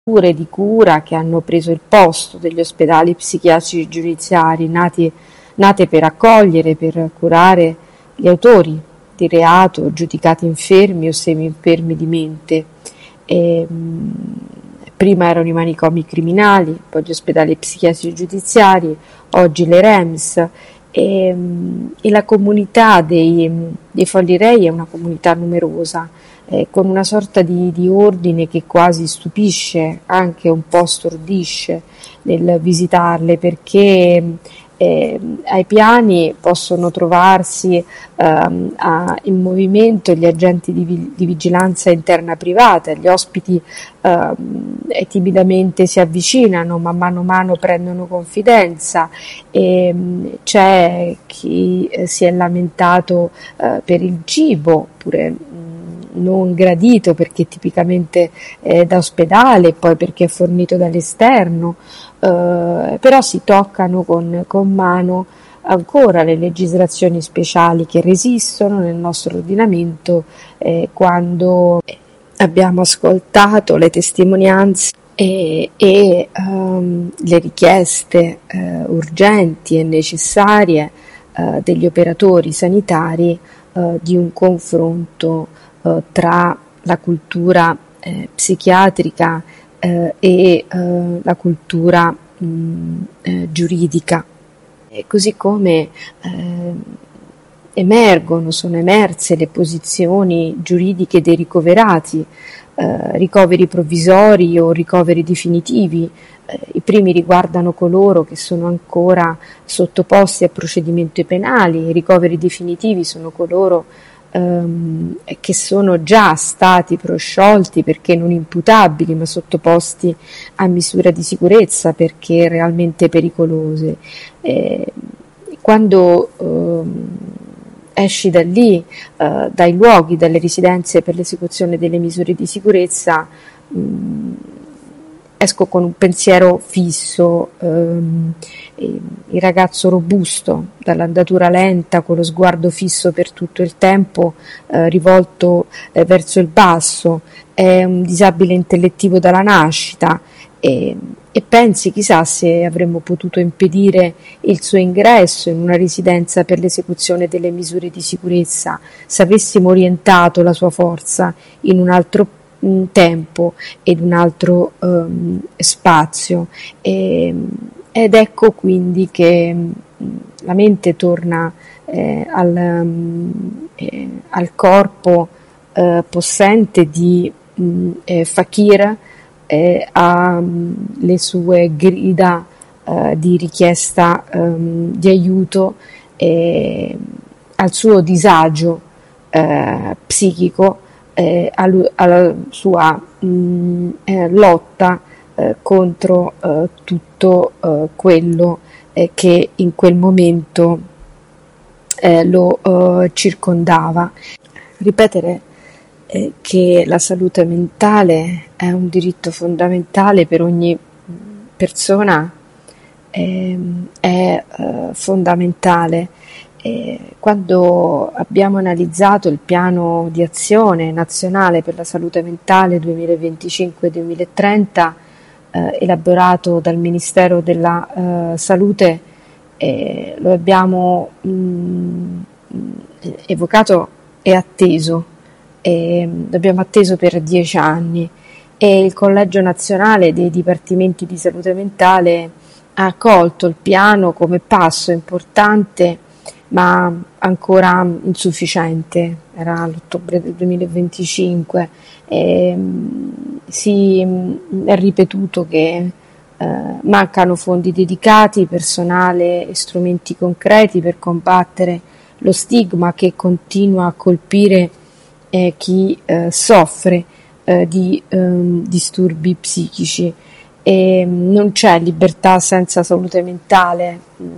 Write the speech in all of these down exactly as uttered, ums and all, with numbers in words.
strutture di cura che hanno preso il posto degli ospedali psichiatrici giudiziari nati, nate per accogliere, per curare gli autori di reato giudicati infermi o semi-infermi di mente. E, mh, prima erano i manicomi criminali, poi gli ospedali psichiatrici giudiziari, oggi le R E M S. E, e la comunità dei, dei Folli Rei è una comunità numerosa, eh, con una sorta di, di ordine che quasi stupisce, anche un po' stordisce nel visitarle, perché eh, ai piani possono trovarsi ehm, a, in movimento gli agenti di, di vigilanza interna privata, gli ospiti ehm, timidamente si avvicinano, ma mano a mano prendono confidenza. E, mh, c'è chi eh, si è lamentato eh, per il cibo, oppure mh, non gradito perché tipicamente è da ospedale, poi perché è fornito dall'esterno, eh, però si toccano con, con mano ancora le legislazioni speciali che resistono nel nostro ordinamento, eh, quando abbiamo ascoltato le testimonianze e, e um, le richieste uh, urgenti e necessarie uh, degli operatori sanitari uh, di un confronto uh, tra la cultura eh, psichiatrica eh, e uh, la cultura mh, eh, giuridica. E così come eh, emergono, sono emerse le posizioni giuridiche dei ricoverati, eh, ricoveri provvisori o ricoveri definitivi. Eh, i primi riguardano coloro che sono ancora sottoposti a procedimenti penali, i ricoveri definitivi sono coloro ehm, che sono già stati prosciolti perché non imputabili, ma sottoposti a misura di sicurezza perché realmente pericolose. Eh, quando ehm, esci da lì, eh, dai luoghi, dalle residenze per l'esecuzione delle misure di sicurezza, mh, esco con un pensiero fisso, ehm, il ragazzo robusto, dall'andatura lenta, con lo sguardo fisso per tutto il tempo, eh, rivolto eh, verso il basso, è un disabile intellettivo dalla nascita, e, e pensi chissà se avremmo potuto impedire il suo ingresso in una residenza per l'esecuzione delle misure di sicurezza, se avessimo orientato la sua forza in un altro un tempo ed un altro um, spazio. E, ed ecco quindi che mh, la mente torna eh, al, um, eh, al corpo eh, possente di mh, eh, Fakir, eh, alle sue grida eh, di richiesta um, di aiuto, eh, al suo disagio eh, psichico, eh, all, alla sua mh, eh, lotta eh, contro eh, tutto eh, quello eh, che in quel momento eh, lo eh, circondava. Ripetere eh, che la salute mentale è un diritto fondamentale per ogni persona eh, è eh, fondamentale. E quando abbiamo analizzato il piano di azione nazionale per la salute mentale duemilaventicinque duemilatrenta eh, elaborato dal Ministero della eh, Salute, eh, lo abbiamo mh, evocato e atteso, e l'abbiamo atteso per dieci anni, e il Collegio Nazionale dei Dipartimenti di Salute Mentale ha accolto il piano come passo importante ma ancora insufficiente. Era l'ottobre del duemilaventicinque e si è ripetuto che eh, mancano fondi dedicati, personale e strumenti concreti per combattere lo stigma che continua a colpire eh, chi eh, soffre eh, di eh, disturbi psichici. E non c'è libertà senza salute mentale,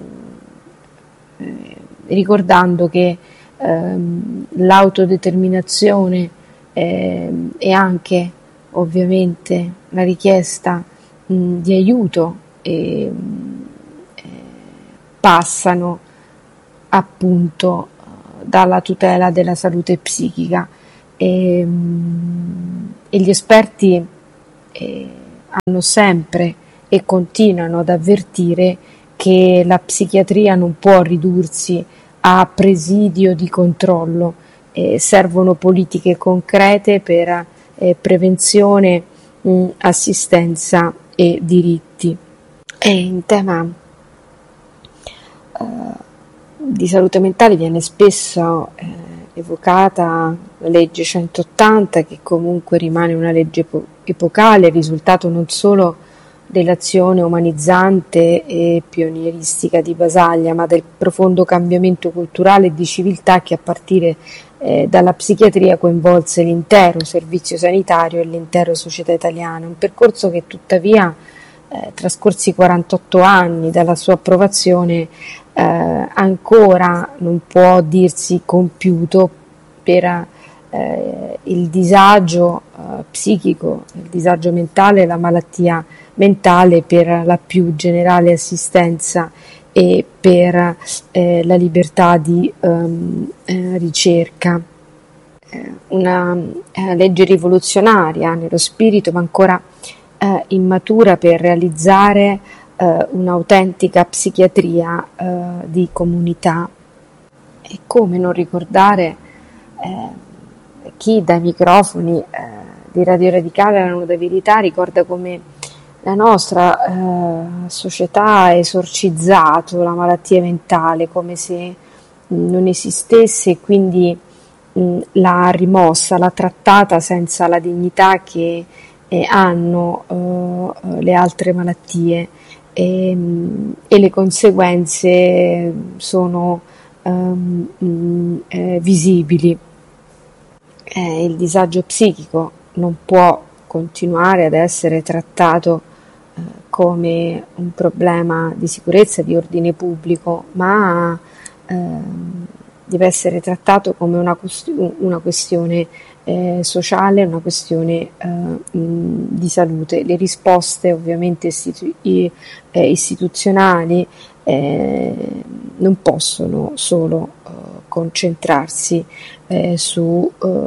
eh, ricordando che ehm, l'autodeterminazione ehm, e anche ovviamente la richiesta mh, di aiuto eh, eh, passano appunto dalla tutela della salute psichica, e, mh, e gli esperti eh, hanno sempre e continuano ad avvertire che la psichiatria non può ridursi a presidio di controllo, eh, servono politiche concrete per eh, prevenzione, mh, assistenza e diritti. E in tema eh, di salute mentale viene spesso eh, evocata la legge centottanta, che comunque rimane una legge epo- epocale, risultato non solo dell'azione umanizzante e pionieristica di Basaglia, ma del profondo cambiamento culturale e di civiltà che a partire eh, dalla psichiatria coinvolse l'intero servizio sanitario e l'intera società italiana. Un percorso che tuttavia, eh, trascorsi quarantotto anni dalla sua approvazione, eh, ancora non può dirsi compiuto per eh, il disagio eh, psichico, il disagio mentale, la malattia mentale, per la più generale assistenza e per eh, la libertà di um, eh, ricerca. Eh, una eh, legge rivoluzionaria nello spirito, ma ancora eh, immatura per realizzare eh, un'autentica psichiatria eh, di comunità. E come non ricordare eh, chi dai microfoni eh, di Radio Radicale La Nuova Verità ricorda come la nostra eh, società ha esorcizzato la malattia mentale come se mh, non esistesse, e quindi mh, l'ha rimossa, l'ha trattata senza la dignità che eh, hanno eh, le altre malattie, e, mh, e le conseguenze sono um, mh, eh, visibili. Eh, il disagio psichico non può continuare ad essere trattato come un problema di sicurezza, di ordine pubblico, ma eh, deve essere trattato come una, una questione eh, sociale, una questione eh, mh, di salute. Le risposte ovviamente istitu- eh, istituzionali eh, non possono solo eh, concentrarsi eh, su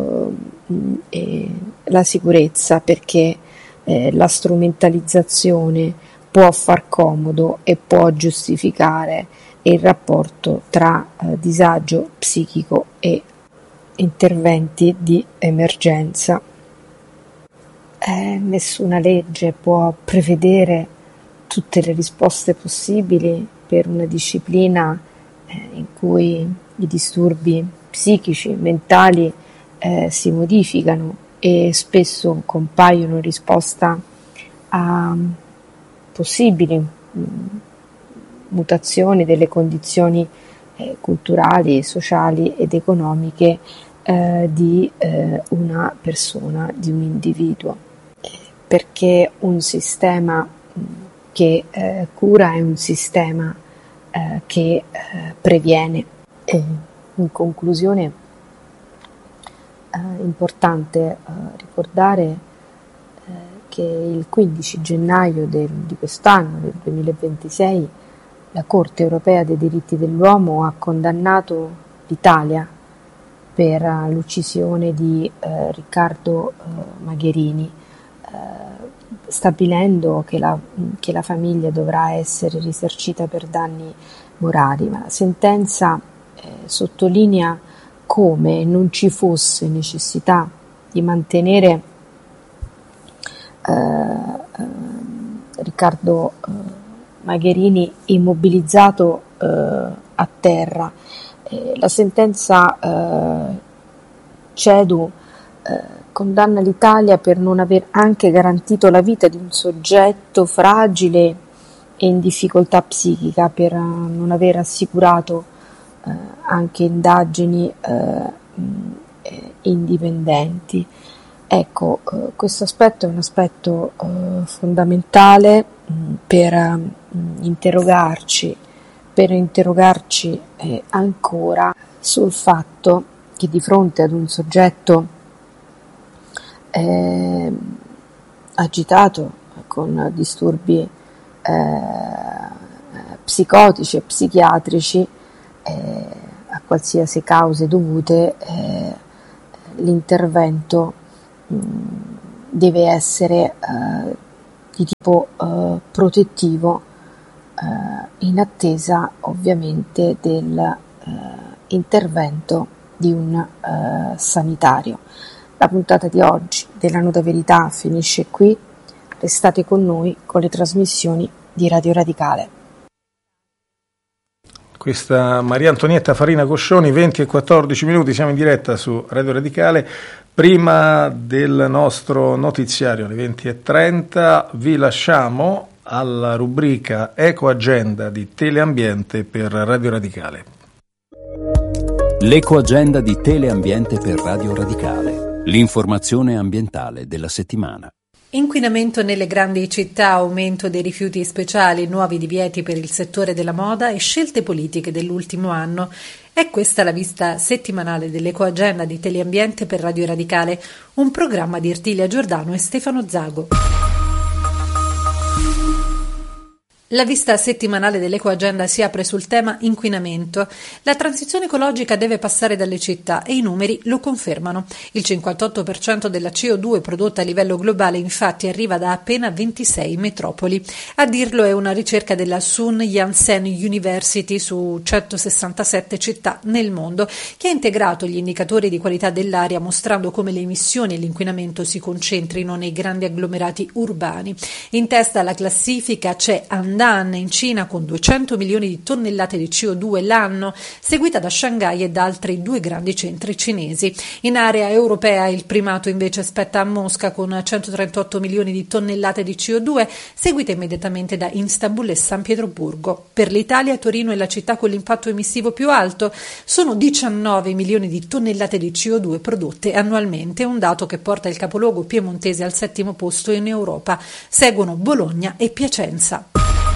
eh, la sicurezza, perché Eh, la strumentalizzazione può far comodo e può giustificare il rapporto tra eh, disagio psichico e interventi di emergenza. Eh, nessuna legge può prevedere tutte le risposte possibili per una disciplina eh, in cui i disturbi psichici, mentali eh, si modificano e spesso compaiono in risposta a possibili mh, mutazioni delle condizioni eh, culturali, sociali ed economiche eh, di eh, una persona, di un individuo, eh, perché un sistema mh, che eh, cura è un sistema eh, che eh, previene. E in conclusione, è importante eh, ricordare eh, che il quindici gennaio del, di quest'anno, del duemilaventisei, la Corte Europea dei Diritti dell'Uomo ha condannato l'Italia per uh, l'uccisione di uh, Riccardo uh, Magherini, uh, stabilendo che la, che la famiglia dovrà essere risarcita per danni morali. Ma la sentenza eh, sottolinea come non ci fosse necessità di mantenere eh, eh, Riccardo eh, Magherini immobilizzato eh, a terra. Eh, la sentenza eh, CEDU eh, condanna l'Italia per non aver anche garantito la vita di un soggetto fragile e in difficoltà psichica, per uh, non aver assicurato Uh, anche indagini uh, eh, indipendenti. Ecco, uh, questo aspetto è un aspetto uh, fondamentale mh, per uh, interrogarci, per interrogarci eh, ancora sul fatto che di fronte ad un soggetto eh, agitato, con disturbi eh, psicotici e psichiatrici, Eh, a qualsiasi cause dovute, eh, l'intervento mh, deve essere eh, di tipo eh, protettivo eh, in attesa ovviamente del eh, intervento di un eh, sanitario. La puntata di oggi della Nuda Verità finisce qui, restate con noi con le trasmissioni di Radio Radicale. Questa Maria Antonietta Farina Coscioni, venti e quattordici minuti, siamo in diretta su Radio Radicale. Prima del nostro notiziario alle venti e trenta vi lasciamo alla rubrica Ecoagenda di Teleambiente per Radio Radicale. L'Ecoagenda di Teleambiente per Radio Radicale, l'informazione ambientale della settimana. Inquinamento nelle grandi città, aumento dei rifiuti speciali, nuovi divieti per il settore della moda e scelte politiche dell'ultimo anno. È questa la vista settimanale dell'Ecoagenda di Teleambiente per Radio Radicale, un programma di Ertilia Giordano e Stefano Zago. La vista settimanale dell'Ecoagenda si apre sul tema inquinamento. La transizione ecologica deve passare dalle città e i numeri lo confermano. Il cinquantotto per cento della C O due prodotta a livello globale infatti arriva da appena ventisei metropoli. A dirlo è una ricerca della Sun Yat-sen University su centosessantasette città nel mondo, che ha integrato gli indicatori di qualità dell'aria mostrando come le emissioni e l'inquinamento si concentrino nei grandi agglomerati urbani. In testa alla classifica c'è Handan in Cina con duecento milioni di tonnellate di C O due l'anno, seguita da Shanghai e da altri due grandi centri cinesi. In area europea il primato invece spetta a Mosca con centotrentotto milioni di tonnellate di C O due, seguita immediatamente da Istanbul e San Pietroburgo. Per l'Italia Torino è la città con l'impatto emissivo più alto, sono diciannove milioni di tonnellate di C O due prodotte annualmente, un dato che porta il capoluogo piemontese al settimo posto in Europa. Seguono Bologna e Piacenza.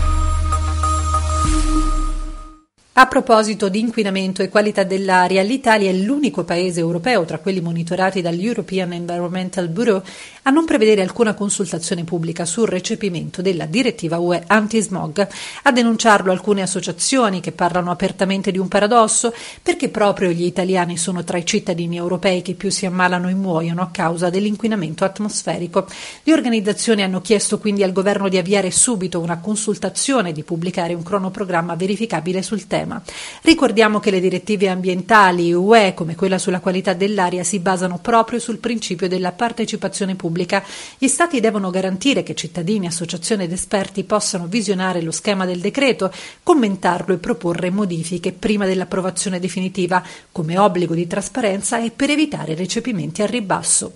A proposito di inquinamento e qualità dell'aria, l'Italia è l'unico paese europeo tra quelli monitorati dall'European Environmental Bureau a non prevedere alcuna consultazione pubblica sul recepimento della direttiva U E anti-smog. A denunciarlo alcune associazioni che parlano apertamente di un paradosso, perché proprio gli italiani sono tra i cittadini europei che più si ammalano e muoiono a causa dell'inquinamento atmosferico. Le organizzazioni hanno chiesto quindi al governo di avviare subito una consultazione e di pubblicare un cronoprogramma verificabile sul tema. Ricordiamo che le direttive ambientali U E, come quella sulla qualità dell'aria, si basano proprio sul principio della partecipazione pubblica. Gli Stati devono garantire che cittadini, associazioni ed esperti possano visionare lo schema del decreto, commentarlo e proporre modifiche prima dell'approvazione definitiva, come obbligo di trasparenza e per evitare recepimenti al ribasso.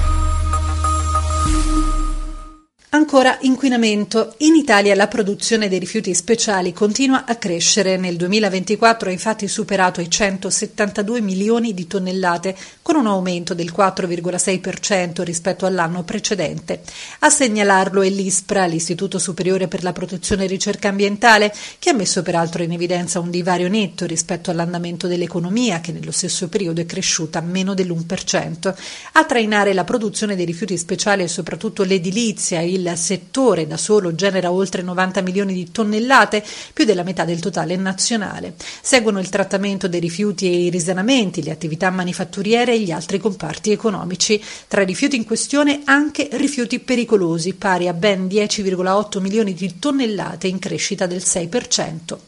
Ancora inquinamento. In Italia la produzione dei rifiuti speciali continua a crescere. Nel duemilaventiquattro ha infatti superato i centosettantadue milioni di tonnellate, con un aumento del quattro virgola sei per cento rispetto all'anno precedente. A segnalarlo è l'ISPRA, l'Istituto Superiore per la Protezione e Ricerca Ambientale, che ha messo peraltro in evidenza un divario netto rispetto all'andamento dell'economia, che nello stesso periodo è cresciuta a meno dell'uno per cento. A trainare la produzione dei rifiuti speciali è soprattutto l'edilizia. Il Il settore da solo genera oltre novanta milioni di tonnellate, più della metà del totale nazionale. Seguono il trattamento dei rifiuti e i risanamenti, le attività manifatturiere e gli altri comparti economici. Tra i rifiuti in questione anche rifiuti pericolosi, pari a ben dieci virgola otto milioni di tonnellate, in crescita del sei per cento.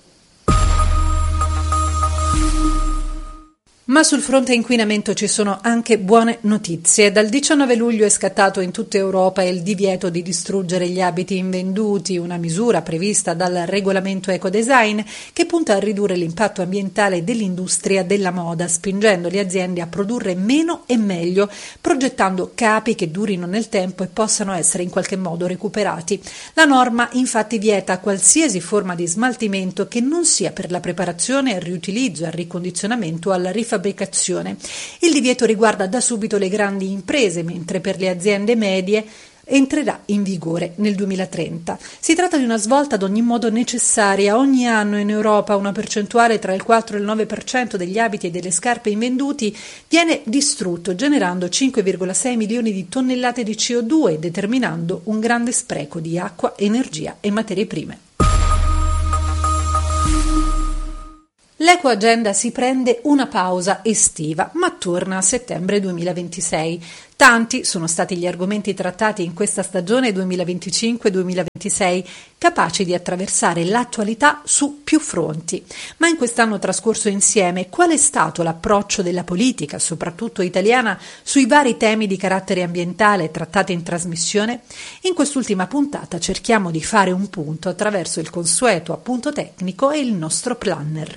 Ma sul fronte inquinamento ci sono anche buone notizie. Dal diciannove luglio è scattato in tutta Europa il divieto di distruggere gli abiti invenduti, una misura prevista dal regolamento ecodesign che punta a ridurre l'impatto ambientale dell'industria della moda, spingendo le aziende a produrre meno e meglio, progettando capi che durino nel tempo e possano essere in qualche modo recuperati. La norma infatti vieta qualsiasi forma di smaltimento che non sia per la preparazione, al riutilizzo, al ricondizionamento o alla rifabbricazione. Il divieto riguarda da subito le grandi imprese, mentre per le aziende medie entrerà in vigore nel duemilatrenta. Si tratta di una svolta ad ogni modo necessaria. Ogni anno in Europa una percentuale tra il quattro e il nove per cento degli abiti e delle scarpe invenduti viene distrutto, generando cinque virgola sei milioni di tonnellate di C O due, determinando un grande spreco di acqua, energia e materie prime. L'Ecoagenda si prende una pausa estiva, ma torna a settembre duemilaventisei. Tanti sono stati gli argomenti trattati in questa stagione duemilaventicinque duemilaventisei, capaci di attraversare l'attualità su più fronti. Ma in quest'anno trascorso insieme, qual è stato l'approccio della politica, soprattutto italiana, sui vari temi di carattere ambientale trattati in trasmissione? In quest'ultima puntata cerchiamo di fare un punto attraverso il consueto appunto tecnico e il nostro planner.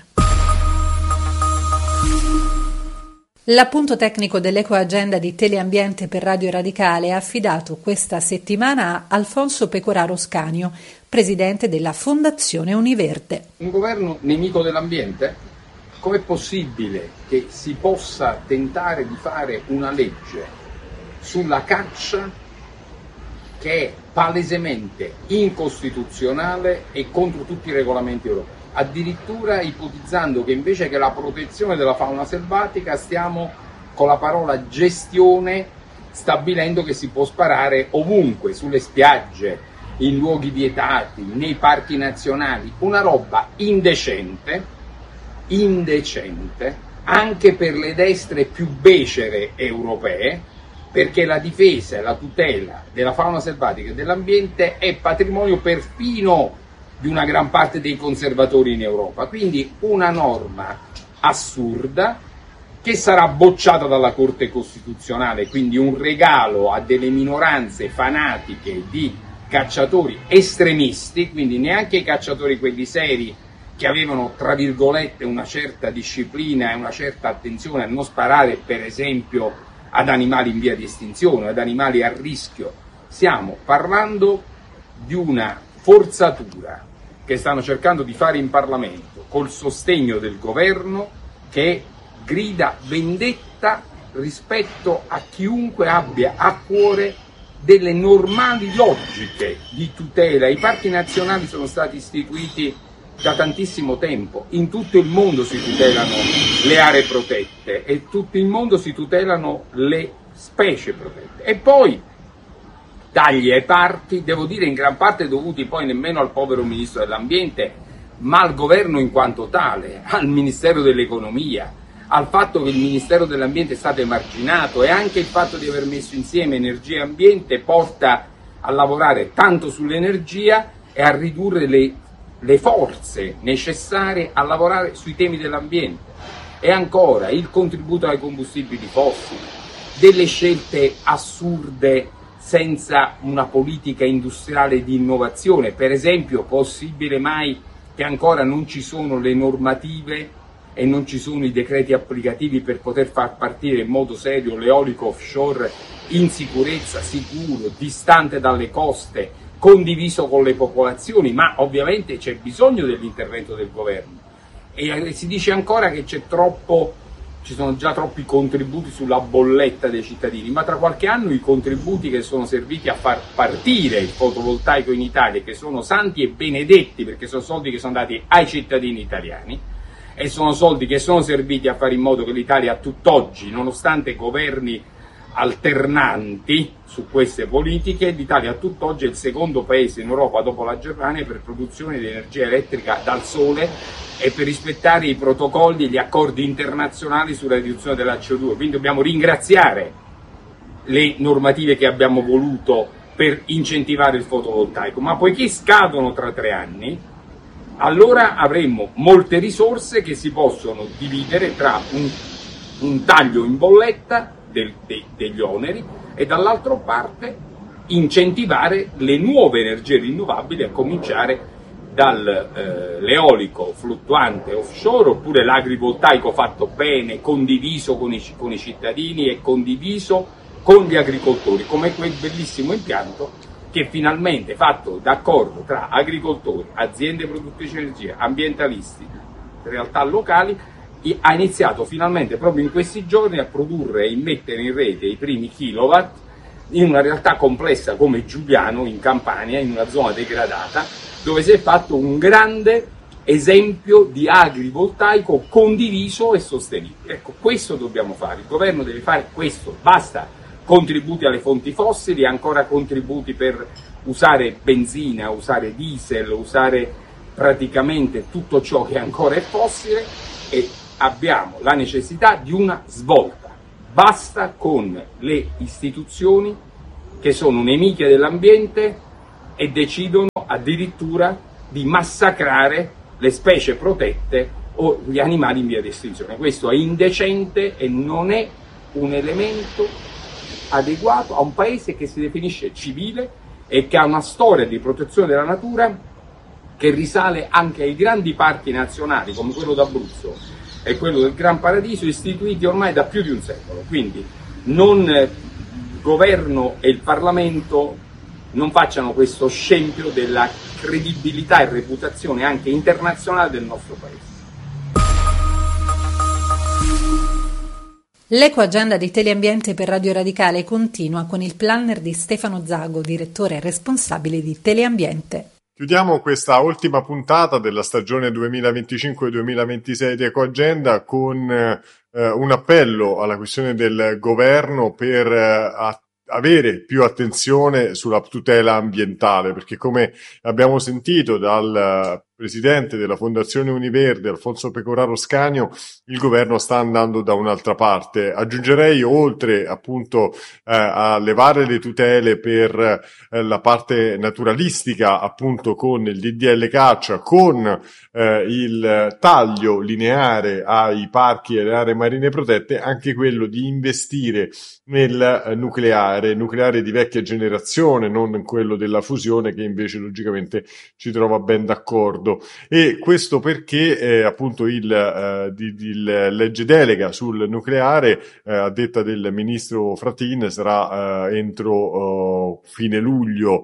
L'appunto tecnico dell'Ecoagenda di Teleambiente per Radio Radicale è affidato questa settimana a Alfonso Pecoraro Scanio, presidente della Fondazione Univerde. Un governo nemico dell'ambiente? Com'è possibile che si possa tentare di fare una legge sulla caccia che è palesemente incostituzionale e contro tutti i regolamenti europei? Addirittura ipotizzando che invece che la protezione della fauna selvatica stiamo con la parola gestione stabilendo che si può sparare ovunque, sulle spiagge, in luoghi vietati, nei parchi nazionali, una roba indecente, indecente anche per le destre più becere europee, perché la difesa e la tutela della fauna selvatica e dell'ambiente è patrimonio perfino di una gran parte dei conservatori in Europa, quindi una norma assurda che sarà bocciata dalla Corte Costituzionale, quindi un regalo a delle minoranze fanatiche di cacciatori estremisti, quindi neanche i cacciatori quelli seri che avevano tra virgolette una certa disciplina e una certa attenzione a non sparare per esempio ad animali in via di estinzione, ad animali a rischio. Stiamo parlando di una forzatura che stanno cercando di fare in Parlamento col sostegno del governo, che grida vendetta rispetto a chiunque abbia a cuore delle normali logiche di tutela. I parchi nazionali sono stati istituiti da tantissimo tempo, in tutto il mondo si tutelano le aree protette e in tutto il mondo si tutelano le specie protette. E poi tagli ai parchi, devo dire in gran parte dovuti poi nemmeno al povero Ministro dell'Ambiente, ma al governo in quanto tale, al Ministero dell'Economia, al fatto che il Ministero dell'Ambiente è stato emarginato, e anche il fatto di aver messo insieme energia e ambiente porta a lavorare tanto sull'energia e a ridurre le, le forze necessarie a lavorare sui temi dell'ambiente. E ancora il contributo ai combustibili fossili, delle scelte assurde senza una politica industriale di innovazione. Per esempio, possibile mai che ancora non ci sono le normative e non ci sono i decreti applicativi per poter far partire in modo serio l'eolico offshore in sicurezza, sicuro, distante dalle coste, condiviso con le popolazioni? Ma ovviamente c'è bisogno dell'intervento del governo. E si dice ancora che c'è troppo ci sono già troppi contributi sulla bolletta dei cittadini, ma tra qualche anno i contributi che sono serviti a far partire il fotovoltaico in Italia, che sono santi e benedetti perché sono soldi che sono dati ai cittadini italiani e sono soldi che sono serviti a fare in modo che l'Italia a tutt'oggi, nonostante governi alternanti su queste politiche, l'Italia a tutt'oggi è il secondo paese in Europa dopo la Germania per produzione di energia elettrica dal sole e per rispettare i protocolli e gli accordi internazionali sulla riduzione della C O due. Quindi dobbiamo ringraziare le normative che abbiamo voluto per incentivare il fotovoltaico, ma poiché scadono tra tre anni, allora avremo molte risorse che si possono dividere tra un, un taglio in bolletta del, de, degli oneri e dall'altra parte incentivare le nuove energie rinnovabili, a cominciare dall'eolico eh, fluttuante offshore, oppure l'agrivoltaico fatto bene, condiviso con i, con i cittadini e condiviso con gli agricoltori, come quel bellissimo impianto che finalmente, fatto d'accordo tra agricoltori, aziende produttrici di energia, ambientalisti, realtà locali, ha iniziato finalmente proprio in questi giorni a produrre e immettere in rete i primi kilowatt in una realtà complessa come Giuliano in Campania, in una zona degradata, dove si è fatto un grande esempio di agrivoltaico condiviso e sostenibile. Ecco, questo dobbiamo fare, il governo deve fare questo, basta contributi alle fonti fossili, ancora contributi per usare benzina, usare diesel, usare praticamente tutto ciò che ancora è fossile, e abbiamo la necessità di una svolta. Basta con le istituzioni che sono nemiche dell'ambiente e decidono addirittura di massacrare le specie protette o gli animali in via di estinzione. Questo è indecente e non è un elemento adeguato a un paese che si definisce civile e che ha una storia di protezione della natura che risale anche ai grandi parchi nazionali come quello d'Abruzzo e quello del Gran Paradiso, istituiti ormai da più di un secolo. Quindi non il governo e il Parlamento non facciano questo scempio della credibilità e reputazione anche internazionale del nostro paese. L'ecoagenda di Teleambiente per Radio Radicale continua con il planner di Stefano Zago, direttore responsabile di Teleambiente. Chiudiamo questa ultima puntata della stagione duemilaventicinque duemilaventisei di Ecoagenda con eh, un appello alla questione del governo per eh, a- avere più attenzione sulla tutela ambientale, perché come abbiamo sentito dal presidente della Fondazione Univerde, Alfonso Pecoraro Scanio, il governo sta andando da un'altra parte. Aggiungerei, oltre appunto eh, a levare le tutele per eh, la parte naturalistica, appunto con il D D L caccia, con eh, il taglio lineare ai parchi e alle aree marine protette, anche quello di investire nel eh, nucleare, nucleare di vecchia generazione, non quello della fusione che invece logicamente ci trova ben d'accordo. E questo perché eh, appunto il, eh, di, di, il legge delega sul nucleare, eh, a detta del ministro Fratin, sarà eh, entro eh, fine luglio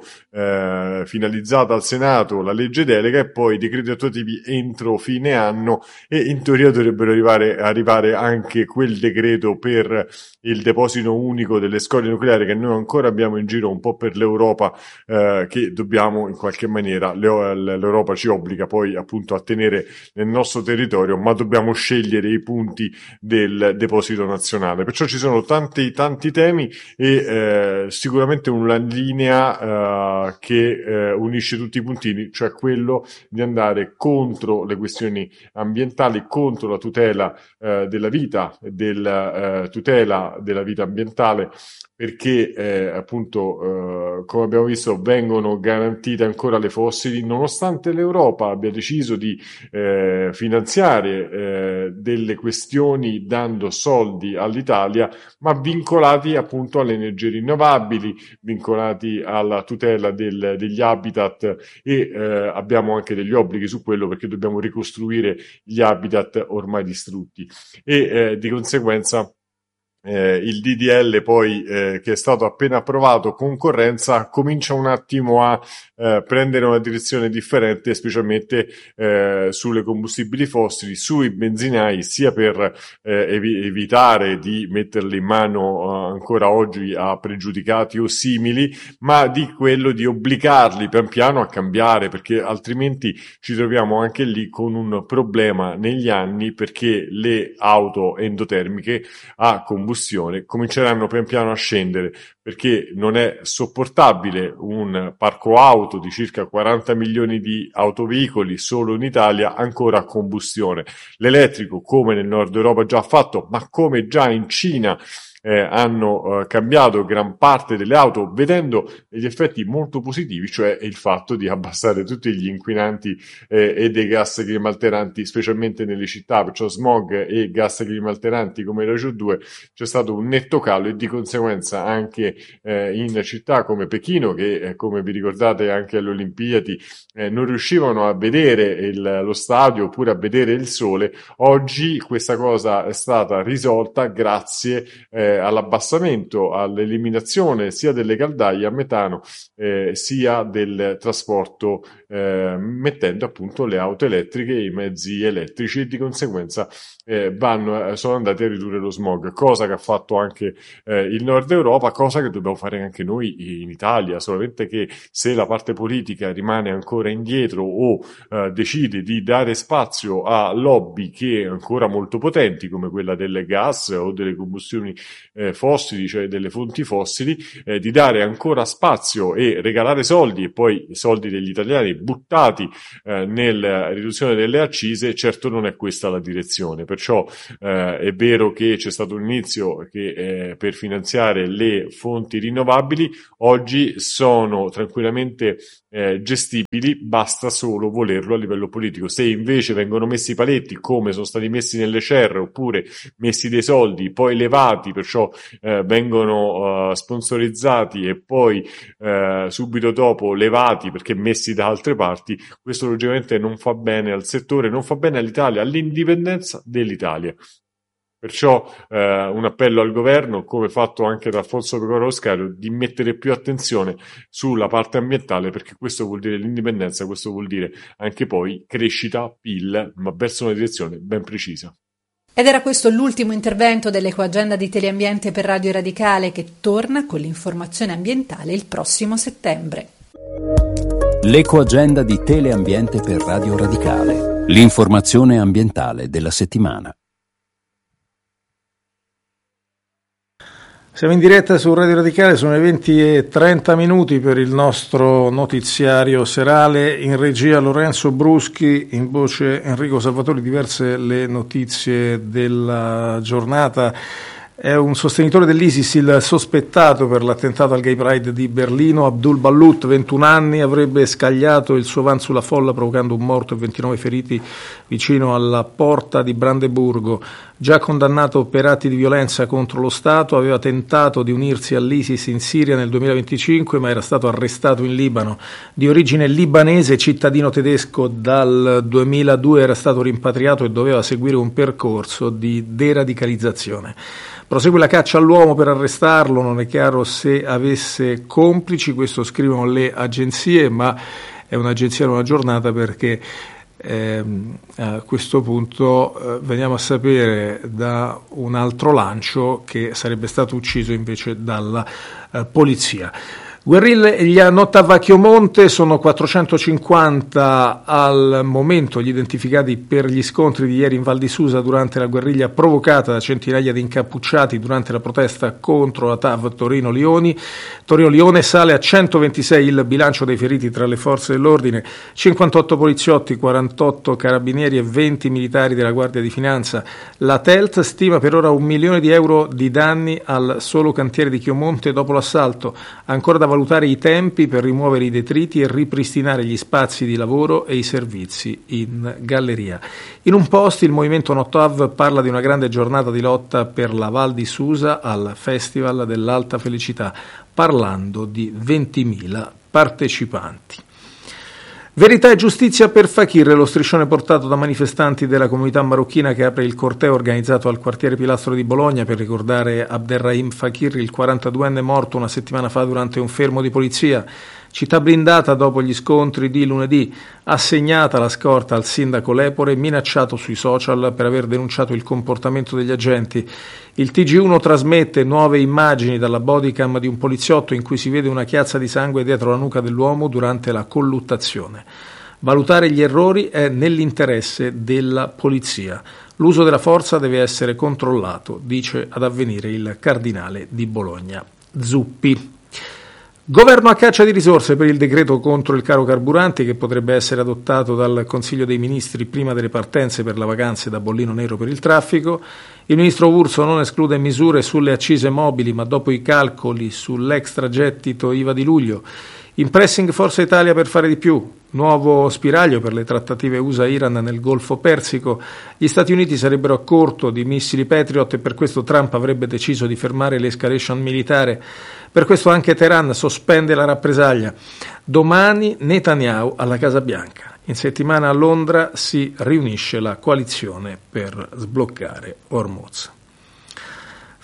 eh, finalizzata al Senato la legge delega e poi i decreti attuativi entro fine anno, e in teoria dovrebbero arrivare, arrivare anche quel decreto per il deposito unico delle scorie nucleari che noi ancora abbiamo in giro un po' per l'Europa, eh, che dobbiamo in qualche maniera, l'Europa ci obbliga poi appunto a tenere nel nostro territorio, ma dobbiamo scegliere i punti del deposito nazionale. Perciò ci sono tanti tanti temi e eh, sicuramente una linea eh, che eh, unisce tutti i puntini, cioè quello di andare contro le questioni ambientali, contro la tutela eh, della vita, della eh, tutela della vita ambientale, perché eh, appunto eh, come abbiamo visto vengono garantite ancora le fossili, nonostante l'Europa abbia deciso di eh, finanziare eh, delle questioni dando soldi all'Italia, ma vincolati appunto alle energie rinnovabili, vincolati alla tutela del, degli habitat, e eh, abbiamo anche degli obblighi su quello perché dobbiamo ricostruire gli habitat ormai distrutti e eh, di conseguenza Eh, il D D L poi eh, che è stato appena approvato, concorrenza, comincia un attimo a eh, prendere una direzione differente, specialmente eh, sulle combustibili fossili, sui benzinai, sia per eh, evi- evitare di metterli in mano eh, ancora oggi a pregiudicati o simili, ma di quello di obbligarli pian piano a cambiare, perché altrimenti ci troviamo anche lì con un problema negli anni, perché le auto endotermiche a combustione cominceranno pian piano a scendere, perché non è sopportabile un parco auto di circa quaranta milioni di autoveicoli solo in Italia ancora a combustione. L'elettrico, come nel nord Europa già ha fatto, ma come già in Cina Eh, hanno eh, cambiato gran parte delle auto, vedendo degli effetti molto positivi, cioè il fatto di abbassare tutti gli inquinanti eh, e dei gas climalteranti, specialmente nelle città, perciò smog e gas climalteranti come la C O due. C'è stato un netto calo e di conseguenza anche eh, in città come Pechino, che eh, come vi ricordate anche alle Olimpiadi eh, non riuscivano a vedere il, lo stadio oppure a vedere il sole. Oggi questa cosa è stata risolta grazie eh, all'abbassamento, all'eliminazione sia delle caldaie a metano eh, sia del trasporto, eh, mettendo appunto le auto elettriche e i mezzi elettrici, e di conseguenza eh, vanno, sono andati a ridurre lo smog, cosa che ha fatto anche eh, il nord Europa, cosa che dobbiamo fare anche noi in Italia, solamente che se la parte politica rimane ancora indietro o eh, decide di dare spazio a lobby che ancora molto potenti come quella del gas o delle combustioni eh, fossili, cioè delle fonti fossili, eh, di dare ancora spazio e regalare soldi, e poi i soldi degli italiani buttati eh, nella riduzione delle accise, certo non è questa la direzione. Perciò eh, è vero che c'è stato un inizio che eh, per finanziare le fonti rinnovabili oggi sono tranquillamente eh, gestibili, basta solo volerlo a livello politico. Se invece vengono messi i paletti come sono stati messi nelle C E R, oppure messi dei soldi poi levati, perciò eh, vengono uh, sponsorizzati e poi uh, subito dopo levati perché messi da altre parti, questo logicamente non fa bene al settore, non fa bene all'Italia, all'indipendenza dell'Italia. Perciò eh, un appello al governo, come fatto anche da Alfonso Pecoraro Scario, di mettere più attenzione sulla parte ambientale, perché questo vuol dire l'indipendenza, questo vuol dire anche poi crescita, P I L, ma verso una direzione ben precisa. Ed era questo l'ultimo intervento dell'Ecoagenda di Teleambiente per Radio Radicale, che torna con l'informazione ambientale il prossimo settembre. L'Ecoagenda di Teleambiente per Radio Radicale, l'informazione ambientale della settimana. Siamo in diretta su Radio Radicale, sono le venti e trenta minuti per il nostro notiziario serale. In regia Lorenzo Bruschi, in voce Enrico Salvatori. Diverse le notizie della giornata. È un sostenitore dell'ISIS il sospettato per l'attentato al Gay Pride di Berlino. Abdul Ballut, ventuno anni, avrebbe scagliato il suo van sulla folla provocando un morto e ventinove feriti vicino alla porta di Brandeburgo. Già condannato per atti di violenza contro lo Stato, aveva tentato di unirsi all'ISIS in Siria nel duemilaventicinque, ma era stato arrestato in Libano. Di origine libanese, cittadino tedesco, dal duemiladue era stato rimpatriato e doveva seguire un percorso di deradicalizzazione. Prosegue la caccia all'uomo per arrestarlo, non è chiaro se avesse complici, questo scrivono le agenzie, ma è un'agenzia di una giornata perché eh, a questo punto eh, veniamo a sapere da un altro lancio che sarebbe stato ucciso invece dalla eh, polizia. Guerriglia Nottava Chiomonte, sono quattrocentocinquanta al momento gli identificati per gli scontri di ieri in Val di Susa durante la guerriglia provocata da centinaia di incappucciati durante la protesta contro la T A V Torino-Lioni. Torino-Lione sale a centoventisei il bilancio dei feriti tra le forze dell'ordine, cinquantotto poliziotti, quarantotto carabinieri e venti militari della Guardia di Finanza. La T E L T stima per ora un milione di euro di danni al solo cantiere di Chiomonte dopo l'assalto, ancora da valutare i tempi per rimuovere i detriti e ripristinare gli spazi di lavoro e i servizi in galleria. In un post il movimento Nottav parla di una grande giornata di lotta per la Val di Susa al Festival dell'Alta Felicità, parlando di ventimila partecipanti. Verità e giustizia per Fakir, lo striscione portato da manifestanti della comunità marocchina che apre il corteo organizzato al quartiere Pilastro di Bologna per ricordare Abderrahim Fakir, il quarantaduenne morto una settimana fa durante un fermo di polizia. Città blindata dopo gli scontri di lunedì, assegnata la scorta al sindaco Lepore, minacciato sui social per aver denunciato il comportamento degli agenti. Il T G uno trasmette nuove immagini dalla bodycam di un poliziotto in cui si vede una chiazza di sangue dietro la nuca dell'uomo durante la colluttazione. Valutare gli errori è nell'interesse della polizia. L'uso della forza deve essere controllato, dice ad Avvenire il cardinale di Bologna Zuppi. Governo a caccia di risorse per il decreto contro il caro carburanti che potrebbe essere adottato dal Consiglio dei Ministri prima delle partenze per la vacanza da bollino nero per il traffico. Il ministro Urso non esclude misure sulle accise mobili, ma dopo i calcoli sull'extragettito I V A di luglio. In pressing Forza Italia per fare di più. Nuovo spiraglio per le trattative U S A-Iran nel Golfo Persico. Gli Stati Uniti sarebbero a corto di missili Patriot e per questo Trump avrebbe deciso di fermare l'escalation militare. Per questo anche Teheran sospende la rappresaglia. Domani Netanyahu alla Casa Bianca. In settimana a Londra si riunisce la coalizione per sbloccare Hormuz.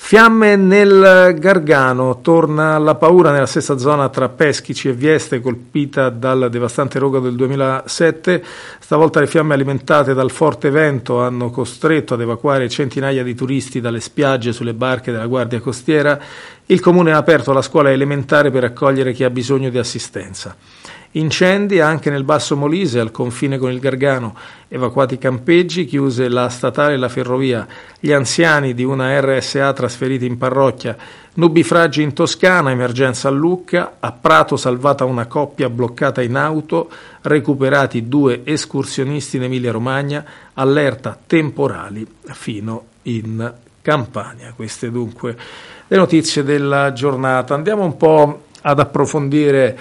Fiamme nel Gargano, torna la paura nella stessa zona tra Peschici e Vieste, colpita dal devastante rogo del duemilasette. Stavolta le fiamme alimentate dal forte vento hanno costretto ad evacuare centinaia di turisti dalle spiagge sulle barche della Guardia Costiera. Il comune ha aperto la scuola elementare per accogliere chi ha bisogno di assistenza. Incendi anche nel Basso Molise, al confine con il Gargano, evacuati i campeggi, chiuse la statale e la ferrovia, gli anziani di una erre esse a trasferiti in parrocchia, nubifragi in Toscana, emergenza a Lucca, a Prato salvata una coppia bloccata in auto, recuperati due escursionisti in Emilia Romagna, allerta temporali fino in Campania. Queste dunque le notizie della giornata. Andiamo un po' ad approfondire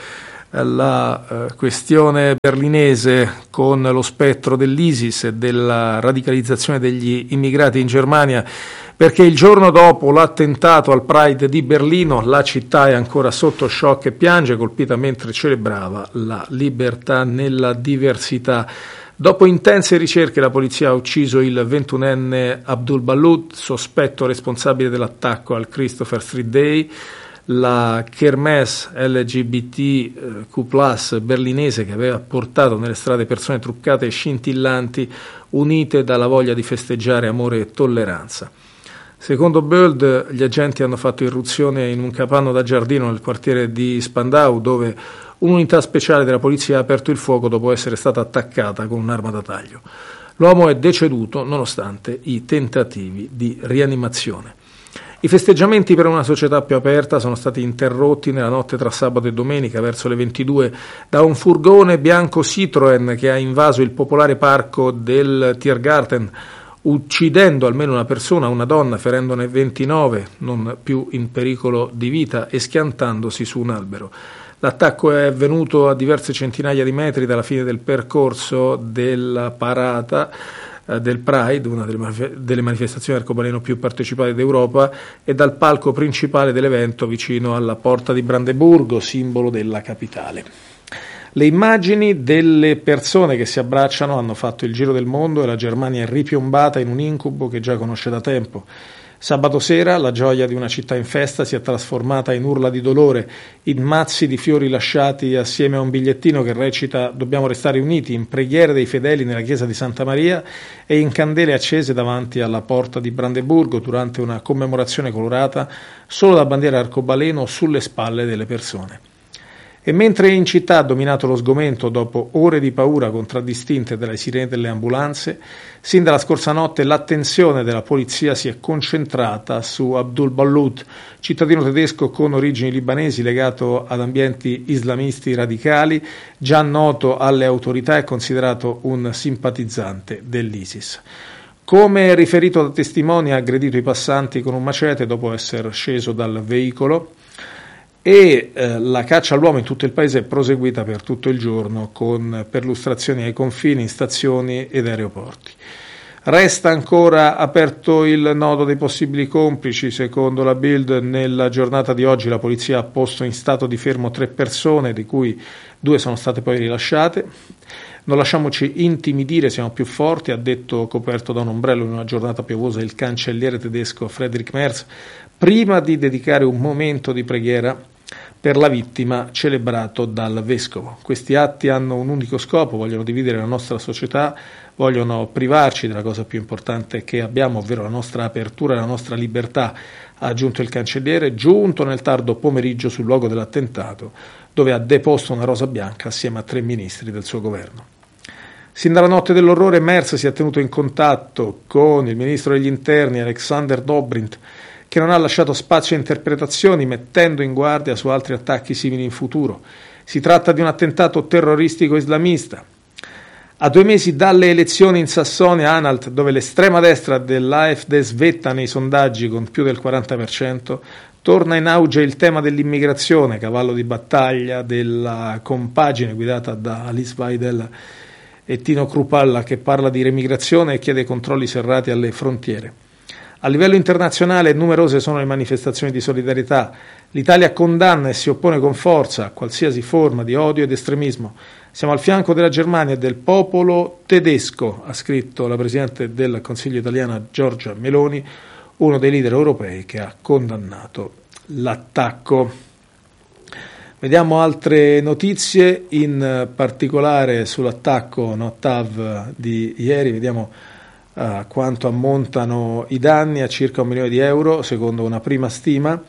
la eh, questione berlinese con lo spettro dell'ISIS e della radicalizzazione degli immigrati in Germania, perché il giorno dopo l'attentato al Pride di Berlino la città è ancora sotto shock e piange, colpita mentre celebrava la libertà nella diversità. Dopo intense ricerche la polizia ha ucciso il ventunenne Abdul Ballout, sospetto responsabile dell'attacco al Christopher Street Day. La Kermesse L G B T Q plus berlinese, che aveva portato nelle strade persone truccate e scintillanti, unite dalla voglia di festeggiare amore e tolleranza. Secondo Bild, gli agenti hanno fatto irruzione in un capanno da giardino nel quartiere di Spandau, dove un'unità speciale della polizia ha aperto il fuoco dopo essere stata attaccata con un'arma da taglio. L'uomo è deceduto nonostante i tentativi di rianimazione. I festeggiamenti per una società più aperta sono stati interrotti nella notte tra sabato e domenica verso le ventidue da un furgone bianco Citroën che ha invaso il popolare parco del Tiergarten, uccidendo almeno una persona, una donna, ferendone ventinove, non più in pericolo di vita, e schiantandosi su un albero. L'attacco è avvenuto a diverse centinaia di metri dalla fine del percorso della parata del Pride, una delle, manif- delle manifestazioni arcobaleno più partecipate d'Europa, e dal palco principale dell'evento vicino alla porta di Brandeburgo, simbolo della capitale. Le immagini delle persone che si abbracciano hanno fatto il giro del mondo e la Germania è ripiombata in un incubo che già conosce da tempo. Sabato sera la gioia di una città in festa si è trasformata in urla di dolore, in mazzi di fiori lasciati assieme a un bigliettino che recita «Dobbiamo restare uniti», in preghiere dei fedeli nella chiesa di Santa Maria e in candele accese davanti alla porta di Brandeburgo durante una commemorazione colorata solo da bandiera arcobaleno sulle spalle delle persone. E mentre in città ha dominato lo sgomento dopo ore di paura contraddistinte dalle sirene delle ambulanze, sin dalla scorsa notte l'attenzione della polizia si è concentrata su Abdul Ballout, cittadino tedesco con origini libanesi legato ad ambienti islamisti radicali, già noto alle autorità e considerato un simpatizzante dell'ISIS. Come riferito da testimoni, ha aggredito i passanti con un macete dopo essere sceso dal veicolo, e eh, la caccia all'uomo in tutto il paese è proseguita per tutto il giorno con perlustrazioni ai confini, in stazioni ed aeroporti. Resta ancora aperto il nodo dei possibili complici. Secondo la Bild, nella giornata di oggi la polizia ha posto in stato di fermo tre persone, di cui due sono state poi rilasciate. Non lasciamoci intimidire, siamo più forti, ha detto, coperto da un ombrello in una giornata piovosa, il cancelliere tedesco Friedrich Merz, prima di dedicare un momento di preghiera per la vittima celebrato dal vescovo. Questi atti hanno un unico scopo: vogliono dividere la nostra società, vogliono privarci della cosa più importante che abbiamo, ovvero la nostra apertura e la nostra libertà, ha aggiunto il cancelliere, giunto nel tardo pomeriggio sul luogo dell'attentato, dove ha deposto una rosa bianca assieme a tre ministri del suo governo. Sin dalla notte dell'orrore Merz si è tenuto in contatto con il ministro degli interni Alexander Dobrindt, che non ha lasciato spazio a interpretazioni, mettendo in guardia su altri attacchi simili in futuro. Si tratta di un attentato terroristico islamista. A due mesi dalle elezioni in Sassonia-Anhalt, dove l'estrema destra dell'A F D svetta nei sondaggi con più del quaranta per cento, torna in auge il tema dell'immigrazione, cavallo di battaglia della compagine guidata da Alice Weidel e Tino Kruppalla, che parla di remigrazione e chiede controlli serrati alle frontiere. A livello internazionale numerose sono le manifestazioni di solidarietà. L'Italia condanna e si oppone con forza a qualsiasi forma di odio ed estremismo. Siamo al fianco della Germania e del popolo tedesco, ha scritto la Presidente del Consiglio italiana Giorgia Meloni, uno dei leader europei che ha condannato l'attacco. Vediamo altre notizie, in particolare sull'attacco Nottav di ieri. Vediamo uh, quanto ammontano i danni, a circa un milione di euro secondo una prima stima.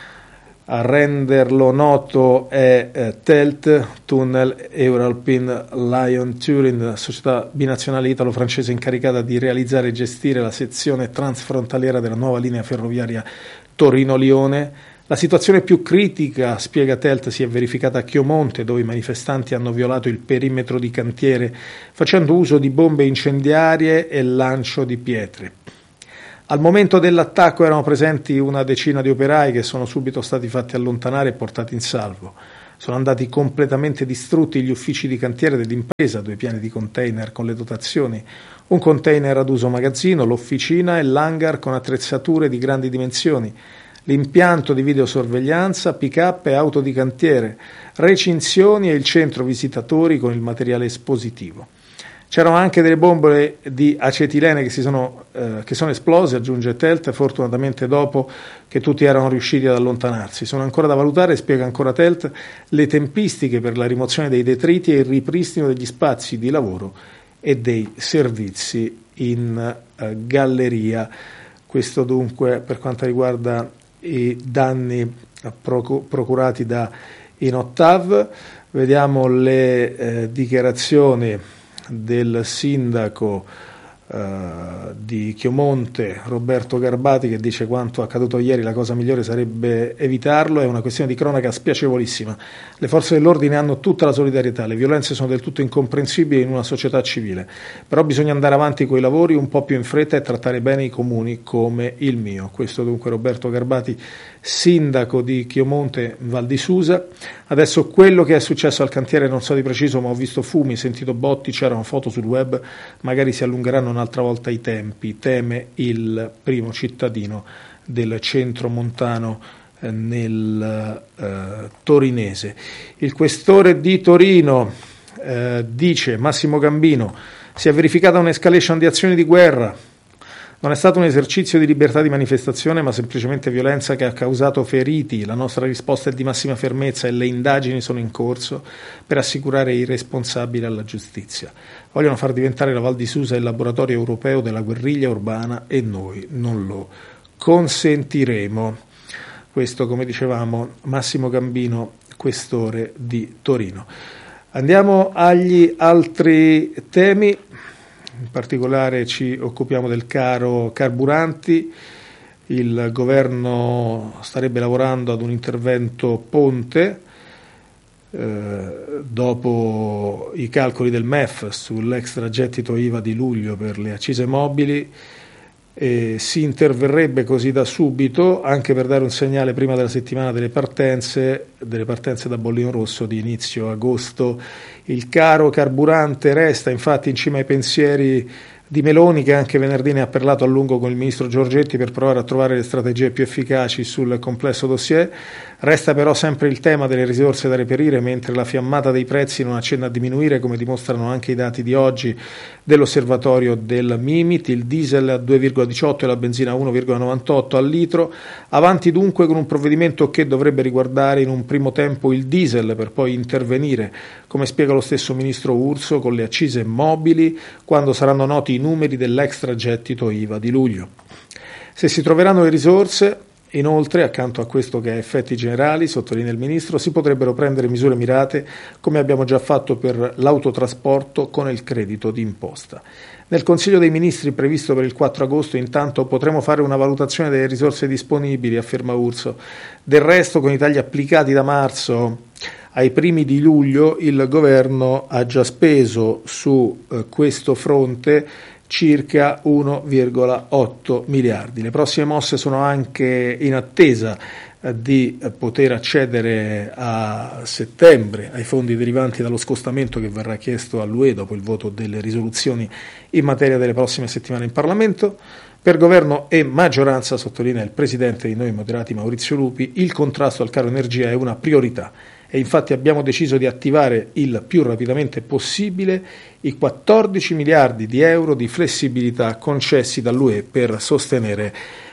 A renderlo noto è eh, Telt, Tunnel Euralpin Lion Turin, società binazionale italo-francese incaricata di realizzare e gestire la sezione transfrontaliera della nuova linea ferroviaria Torino-Lione. La situazione più critica, spiega Telt, si è verificata a Chiomonte, dove i manifestanti hanno violato il perimetro di cantiere facendo uso di bombe incendiarie e lancio di pietre. Al momento dell'attacco erano presenti una decina di operai che sono subito stati fatti allontanare e portati in salvo. Sono andati completamente distrutti gli uffici di cantiere dell'impresa, due piani di container con le dotazioni, un container ad uso magazzino, l'officina e l'hangar con attrezzature di grandi dimensioni, l'impianto di videosorveglianza, pick-up e auto di cantiere, recinzioni e il centro visitatori con il materiale espositivo. C'erano anche delle bombole di acetilene che, si sono, eh, che sono esplose, aggiunge Telt, fortunatamente dopo che tutti erano riusciti ad allontanarsi. Sono ancora da valutare, spiega ancora Telt, le tempistiche per la rimozione dei detriti e il ripristino degli spazi di lavoro e dei servizi in eh, galleria. Questo dunque per quanto riguarda i danni procurati da Inottav. Vediamo le eh, dichiarazioni del sindaco uh, di Chiomonte, Roberto Garbati, che dice: quanto accaduto ieri la cosa migliore sarebbe evitarlo, è una questione di cronaca spiacevolissima, le forze dell'ordine hanno tutta la solidarietà, le violenze sono del tutto incomprensibili in una società civile, però bisogna andare avanti con i lavori un po' più in fretta e trattare bene i comuni come il mio. Questo dunque Roberto Garbati, sindaco di Chiomonte, Val di Susa. Adesso quello che è successo al cantiere non so di preciso, ma ho visto fumi, sentito botti, c'erano foto sul web, magari si allungheranno un'altra volta i tempi, teme il primo cittadino del centro montano eh, nel eh, torinese. Il questore di Torino eh, dice, Massimo Gambino, si è verificata un'escalation di azioni di guerra. Non è stato un esercizio di libertà di manifestazione, ma semplicemente violenza che ha causato feriti. La nostra risposta è di massima fermezza e le indagini sono in corso per assicurare i responsabili alla giustizia. Vogliono far diventare la Val di Susa il laboratorio europeo della guerriglia urbana e noi non lo consentiremo. Questo, come dicevamo, Massimo Gambino, questore di Torino. Andiamo agli altri temi. In particolare ci occupiamo del caro carburanti. Il governo starebbe lavorando ad un intervento ponte eh, dopo i calcoli del M E F sull'extragettito I V A di luglio per le accise mobili. E si interverrebbe così da subito, anche per dare un segnale prima della settimana delle partenze, delle partenze da bollino rosso di inizio agosto. Il caro carburante resta infatti in cima ai pensieri di Meloni, che anche venerdì ne ha parlato a lungo con il ministro Giorgetti per provare a trovare le strategie più efficaci sul complesso dossier. Resta però sempre il tema delle risorse da reperire, mentre la fiammata dei prezzi non accenna a diminuire, come dimostrano anche i dati di oggi dell'osservatorio del Mimit. Il diesel a due virgola diciotto e la benzina a uno virgola novantotto al litro. Avanti dunque con un provvedimento che dovrebbe riguardare in un primo tempo il diesel, per poi intervenire, come spiega lo stesso ministro Urso, con le accise mobili quando saranno noti i numeri dell'extragettito I V A di luglio. Se si troveranno le risorse, inoltre, accanto a questo che ha effetti generali, sottolinea il Ministro, si potrebbero prendere misure mirate, come abbiamo già fatto per l'autotrasporto con il credito d'imposta. Nel Consiglio dei Ministri previsto per il quattro agosto, intanto, potremo fare una valutazione delle risorse disponibili, afferma Urso. Del resto, con i tagli applicati da marzo ai primi di luglio, il governo ha già speso su eh, questo fronte circa uno virgola otto miliardi. Le prossime mosse sono anche in attesa eh, di eh, poter accedere a settembre ai fondi derivanti dallo scostamento che verrà chiesto all'U E dopo il voto delle risoluzioni in materia delle prossime settimane in Parlamento. Per governo e maggioranza, sottolinea il presidente di Noi Moderati Maurizio Lupi, il contrasto al caro energia è una priorità. E infatti abbiamo deciso di attivare il più rapidamente possibile i quattordici miliardi di euro di flessibilità concessi dall'U E per sostenere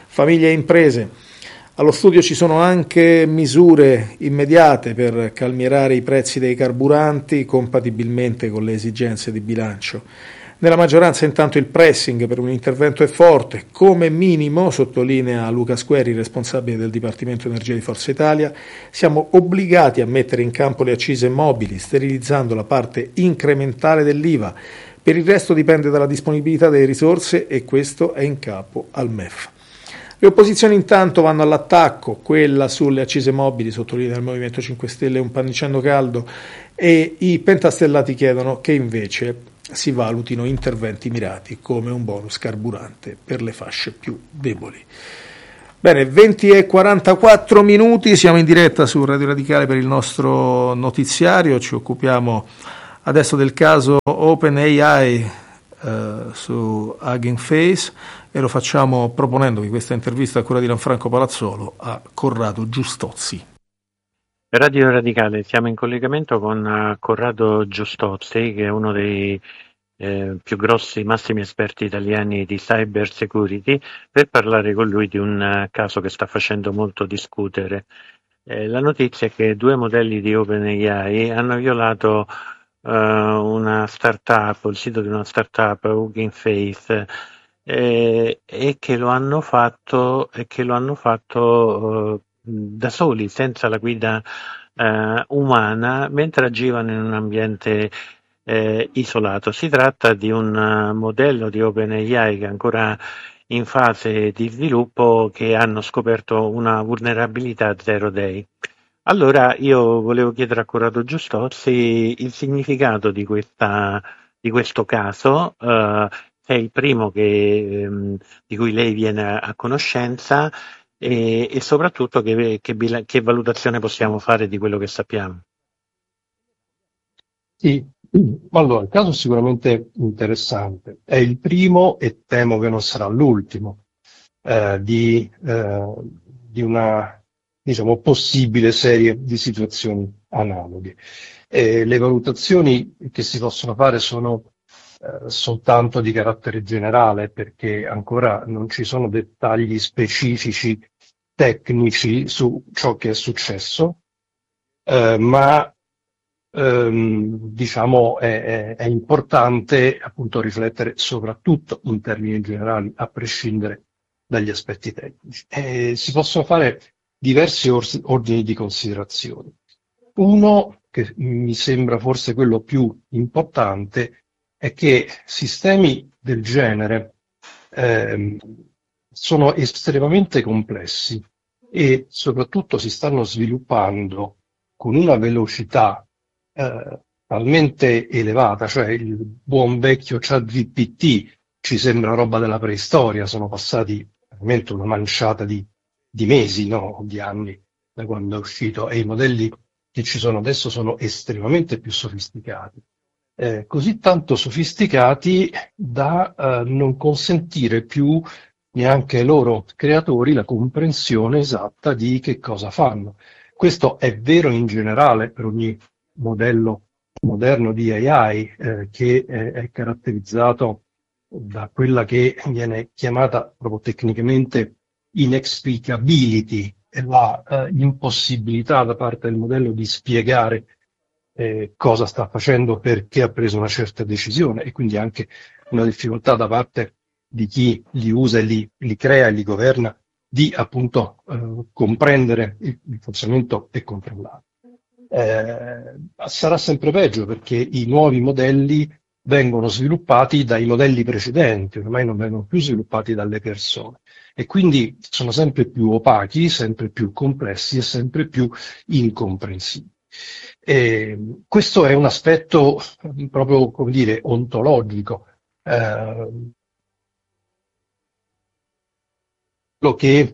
famiglie e imprese. Allo studio ci sono anche misure immediate per calmierare i prezzi dei carburanti compatibilmente con le esigenze di bilancio. Nella maggioranza intanto il pressing per un intervento è forte, come minimo, sottolinea Luca Squeri, responsabile del Dipartimento Energia di Forza Italia, siamo obbligati a mettere in campo le accise mobili, sterilizzando la parte incrementale dell'I V A. Per il resto dipende dalla disponibilità delle risorse e questo è in capo al M E F. Le opposizioni intanto vanno all'attacco, quella sulle accise mobili, sottolinea il Movimento cinque Stelle, un pannicendo caldo, e i pentastellati chiedono che invece si valutino interventi mirati come un bonus carburante per le fasce più deboli. Bene, venti e quarantaquattro minuti, siamo in diretta su Radio Radicale per il nostro notiziario, ci occupiamo adesso del caso OpenAI eh, su Hugging Face e lo facciamo proponendovi questa intervista a cura di Lanfranco Palazzolo a Corrado Giustozzi. Radio Radicale, siamo in collegamento con Corrado Giustozzi, che è uno dei eh, più grossi, massimi esperti italiani di cyber security, per parlare con lui di un uh, caso che sta facendo molto discutere. Eh, la notizia è che due modelli di OpenAI hanno violato uh, una startup, il sito di una startup, Hugging Face, eh, e che lo hanno fatto, e che lo hanno fatto uh, da soli, senza la guida eh, umana, mentre agivano in un ambiente eh, isolato. Si tratta di un uh, modello di OpenAI che è ancora in fase di sviluppo, che hanno scoperto una vulnerabilità zero day. Allora io volevo chiedere a Corrado Giustozzi il significato di questa di questo caso, uh, se è il primo che, um, di cui lei viene a conoscenza, E, e soprattutto che, che, che valutazione possiamo fare di quello che sappiamo. Sì, allora il caso è sicuramente interessante, è il primo e temo che non sarà l'ultimo eh, di, eh, di una, diciamo, possibile serie di situazioni analoghe. E le valutazioni che si possono fare sono eh, soltanto di carattere generale, perché ancora non ci sono dettagli specifici tecnici su ciò che è successo, eh, ma ehm, diciamo è, è, è importante appunto riflettere soprattutto in termini generali, a prescindere dagli aspetti tecnici. E si possono fare diversi or- ordini di considerazioni. Uno, che mi sembra forse quello più importante, è che sistemi del genere ehm, sono estremamente complessi e soprattutto si stanno sviluppando con una velocità eh, talmente elevata, cioè il buon vecchio ChatGPT ci sembra roba della preistoria, sono passati veramente una manciata di, di mesi, no, di anni da quando è uscito, e i modelli che ci sono adesso sono estremamente più sofisticati. Eh, così tanto sofisticati da eh, non consentire più neanche ai loro creatori la comprensione esatta di che cosa fanno. Questo è vero in generale per ogni modello moderno di A I, eh, che è, è caratterizzato da quella che viene chiamata proprio tecnicamente inexplicability, e la eh, impossibilità da parte del modello di spiegare eh, cosa sta facendo, perché ha preso una certa decisione, e quindi anche una difficoltà da parte di chi li usa e li, li crea e li governa di appunto eh, comprendere il, il funzionamento e controllarlo. Eh, sarà sempre peggio, perché i nuovi modelli vengono sviluppati dai modelli precedenti, ormai non vengono più sviluppati dalle persone, e quindi sono sempre più opachi, sempre più complessi e sempre più incomprensibili. E questo è un aspetto proprio, come dire, ontologico. Eh, quello che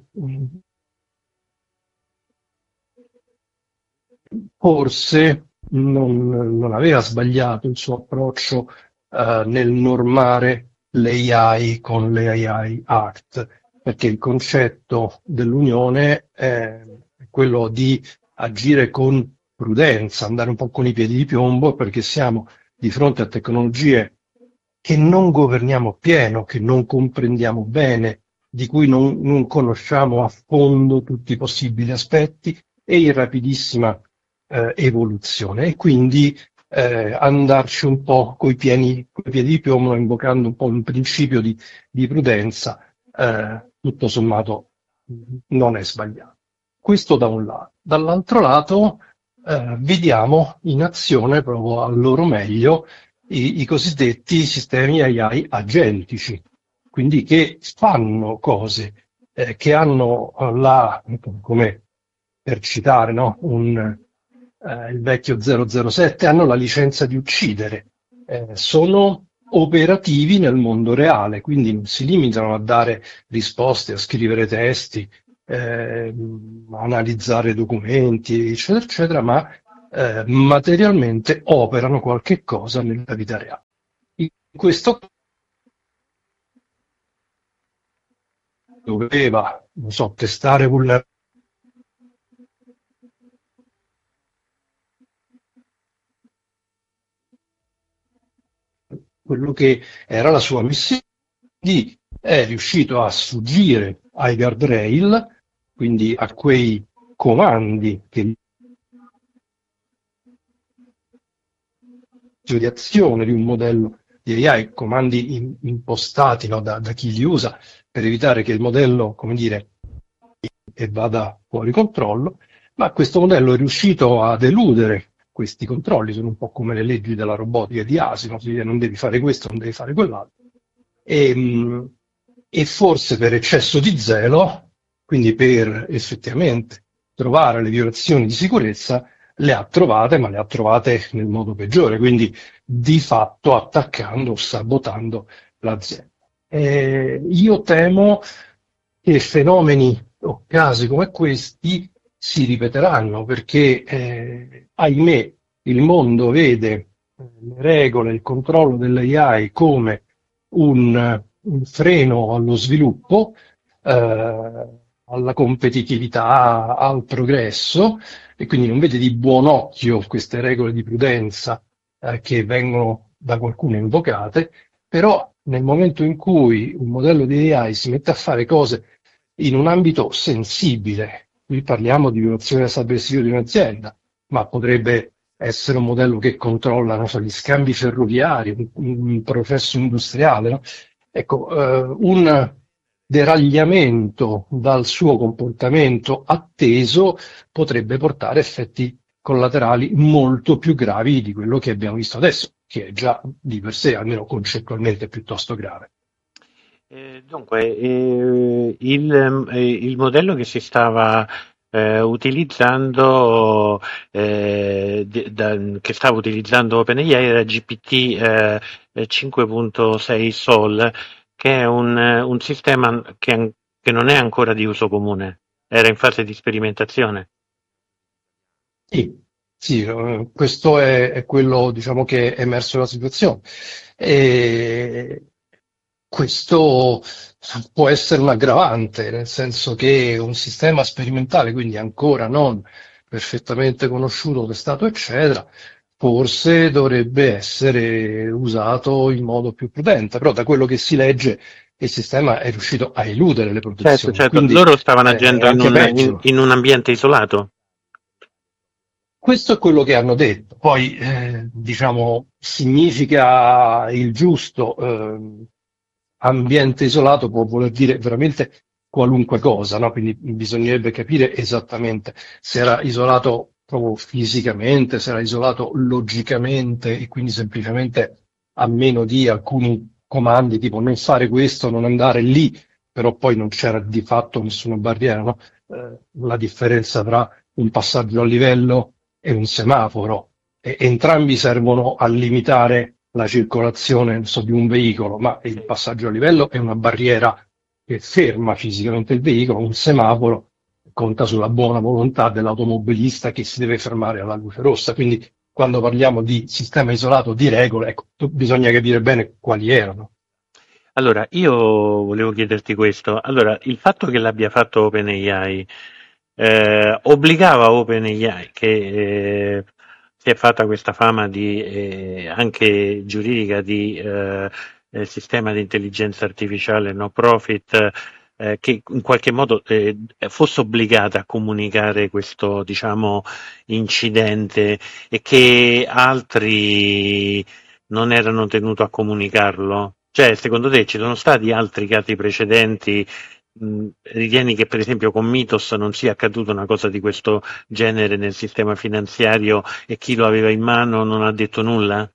forse non, non aveva sbagliato il suo approccio eh, nel normare l'A I con l'A I Act, perché il concetto dell'Unione è quello di agire con prudenza, andare un po' con i piedi di piombo, perché siamo di fronte a tecnologie che non governiamo pieno, che non comprendiamo bene di cui non, non conosciamo a fondo tutti i possibili aspetti e in rapidissima eh, evoluzione, e quindi eh, andarci un po' coi piedi, coi piedi di piombo, invocando un po' un principio di, di prudenza, eh, tutto sommato non è sbagliato. Questo da un lato. Dall'altro lato eh, vediamo in azione proprio al loro meglio i, i cosiddetti sistemi A I agentici, quindi che fanno cose, eh, che hanno la, come per citare, no, un, eh, il vecchio zero zero sette, hanno la licenza di uccidere, eh, sono operativi nel mondo reale, quindi non si limitano a dare risposte, a scrivere testi, eh, a analizzare documenti, eccetera, eccetera, ma eh, materialmente operano qualche cosa nella vita reale. In questo doveva, non so, testare vulnerabilità. Quello che era la sua missione, è riuscito a sfuggire ai guardrail, quindi a quei comandi che di azione di un modello di A I, comandi in, impostati, no, da, da chi li usa, per evitare che il modello, come dire, e vada fuori controllo, ma questo modello è riuscito ad eludere questi controlli. Sono un po' come le leggi della robotica di Asimov, non devi fare questo, non devi fare quell'altro, e, e forse per eccesso di zelo, quindi per effettivamente trovare le violazioni di sicurezza, le ha trovate, ma le ha trovate nel modo peggiore, quindi di fatto attaccando o sabotando l'azienda. Eh, io temo che fenomeni o casi come questi si ripeteranno, perché eh, ahimè il mondo vede le regole, il controllo dell'A I come un, un freno allo sviluppo, eh, alla competitività, al progresso, e quindi non vede di buon occhio queste regole di prudenza eh, che vengono da qualcuno invocate, però nel momento in cui un modello di A I si mette a fare cose in un ambito sensibile, qui parliamo di violazione della cybersecurity di un'azienda, ma potrebbe essere un modello che controlla, non so, gli scambi ferroviari, un, un processo industriale, no? Ecco, eh, un deragliamento dal suo comportamento atteso potrebbe portare effetti collaterali molto più gravi di quello che abbiamo visto adesso, che è già di per sé, almeno concettualmente, piuttosto grave. Eh, dunque, eh, il, eh, il modello che si stava eh, utilizzando, eh, de, da, che stava utilizzando OpenAI era G P T eh, cinque punto sei Sol, che è un, un sistema che, che non è ancora di uso comune, era in fase di sperimentazione. Sì, sì, eh, questo è, è quello, diciamo, che è emerso nella situazione. E questo può essere un aggravante, nel senso che un sistema sperimentale, quindi ancora non perfettamente conosciuto, testato, eccetera, forse dovrebbe essere usato in modo più prudente, però da quello che si legge il sistema è riuscito a eludere le protezioni. Certo, certo. Quindi, loro stavano eh, agendo in un, in, in un ambiente isolato. Questo è quello che hanno detto. Poi, eh, diciamo, significa il giusto eh, ambiente isolato, può voler dire veramente qualunque cosa, no? Quindi bisognerebbe capire esattamente se era isolato proprio fisicamente, se era isolato logicamente e quindi semplicemente a meno di alcuni comandi tipo non fare questo, non andare lì, però poi non c'era di fatto nessuna barriera, no? Eh, la differenza tra un passaggio a livello e un semaforo, e entrambi servono a limitare la circolazione so, di un veicolo, ma il passaggio a livello è una barriera che ferma fisicamente il veicolo, un semaforo conta sulla buona volontà dell'automobilista che si deve fermare alla luce rossa. Quindi quando parliamo di sistema isolato di regole, ecco, bisogna capire bene quali erano. Allora, io volevo chiederti questo. Allora, il fatto che l'abbia fatto OpenAI eh, obbligava OpenAI, che eh, si è fatta questa fama di eh, anche giuridica di eh, sistema di intelligenza artificiale no profit, eh, che in qualche modo eh, fosse obbligata a comunicare questo, diciamo, incidente e che altri non erano tenuti a comunicarlo? Cioè, secondo te ci sono stati altri casi precedenti? Mh, ritieni che per esempio con Mitos non sia accaduta una cosa di questo genere nel sistema finanziario e chi lo aveva in mano non ha detto nulla?